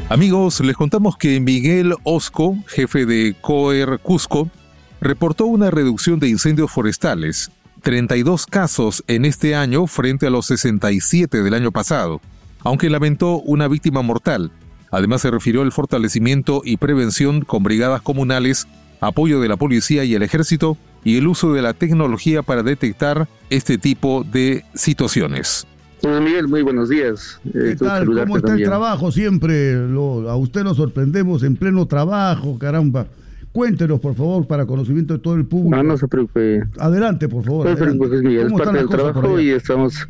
Amigos, les contamos que Miguel Osco, jefe de COER Cusco, reportó una reducción de incendios forestales, 32 casos en este año frente a los 67 del año pasado, aunque lamentó una víctima mortal. Además se refirió al fortalecimiento y prevención con brigadas comunales, apoyo de la policía y el ejército y el uso de la tecnología para detectar este tipo de situaciones. Hola Miguel, muy buenos días. ¿Qué tal? ¿Cómo está el trabajo siempre? A usted lo sorprendemos en pleno trabajo, caramba. Cuéntenos, por favor, para conocimiento de todo el público. No se preocupe. Adelante, por favor. No se preocupe, Miguel, es parte del trabajo y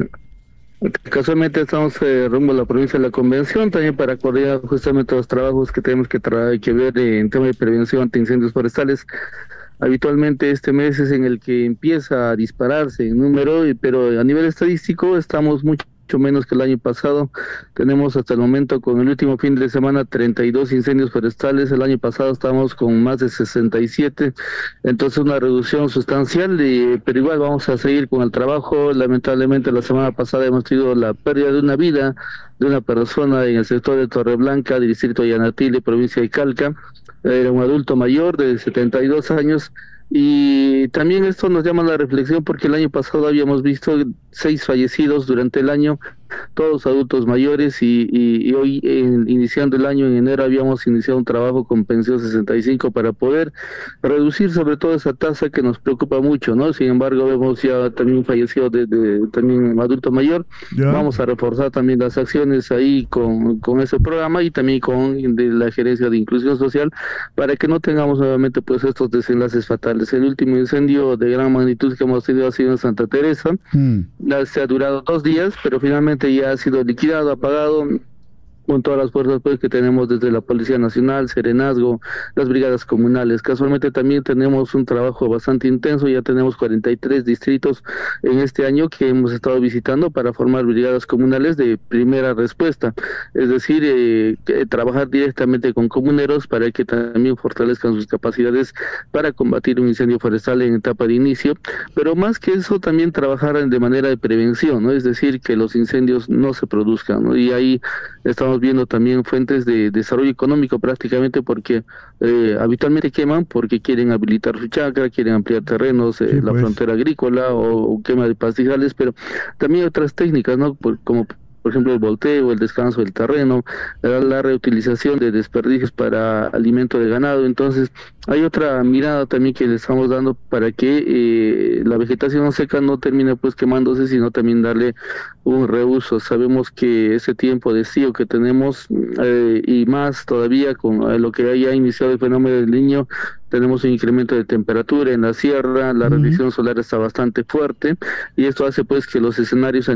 casualmente estamos rumbo a la provincia de la Convención, también para coordinar justamente los trabajos que tenemos que ver en tema de prevención ante incendios forestales. Habitualmente este mes es en el que empieza a dispararse en número, pero a nivel estadístico estamos mucho menos que el año pasado. Tenemos hasta el momento, con el último fin de semana, 32 incendios forestales. El año pasado estábamos con más de 67, entonces una reducción sustancial, pero igual vamos a seguir con el trabajo. Lamentablemente la semana pasada hemos tenido la pérdida de una vida, de una persona en el sector de Torreblanca, del distrito de Yanatile, provincia de Calca. Era un adulto mayor de 72 años, y también esto nos llama a la reflexión porque el año pasado habíamos visto 6 fallecidos durante el año, todos adultos mayores, y hoy iniciando el año en enero habíamos iniciado un trabajo con pensión 65 para poder reducir sobre todo esa tasa que nos preocupa mucho, ¿no? Sin embargo vemos ya también un fallecido también adulto mayor. ¿Ya? Vamos a reforzar también las acciones ahí con ese programa y también con de la Gerencia de Inclusión Social para que no tengamos nuevamente pues estos desenlaces fatales. El último incendio de gran magnitud que hemos tenido ha sido en Santa Teresa. Se ha durado 2 días, pero finalmente ya ha sido liquidado, apagado, con todas las fuerzas pues que tenemos desde la Policía Nacional, Serenazgo, las brigadas comunales. Casualmente también tenemos un trabajo bastante intenso, ya tenemos 43 distritos en este año que hemos estado visitando para formar brigadas comunales de primera respuesta, es decir, trabajar directamente con comuneros para que también fortalezcan sus capacidades para combatir un incendio forestal en etapa de inicio, pero más que eso también trabajar de manera de prevención, ¿no? Es decir, que los incendios no se produzcan, ¿no? Y ahí estamos viendo también fuentes de desarrollo económico prácticamente porque habitualmente queman porque quieren habilitar su chacra, quieren ampliar terrenos, la frontera agrícola o quema de pastizales, pero también otras técnicas, ¿no? Como por ejemplo el volteo, el descanso del terreno, la reutilización de desperdicios para alimento de ganado. Entonces hay otra mirada también que le estamos dando para que la vegetación seca no termine pues quemándose, sino también darle un reuso. Sabemos que ese tiempo de estío que tenemos y más todavía con lo que haya iniciado el fenómeno del Niño, tenemos un incremento de temperatura en la sierra, la radiación solar está bastante fuerte y esto hace pues que los escenarios